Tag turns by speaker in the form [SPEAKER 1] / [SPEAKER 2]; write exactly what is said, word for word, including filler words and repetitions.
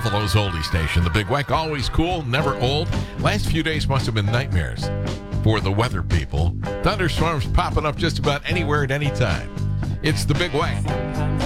[SPEAKER 1] Buffalo's oldie station, the Big Weck. Always cool, never old. Last few days must have been nightmares for the weather people. Thunderstorms popping up just about anywhere at any time. It's the Big Weck.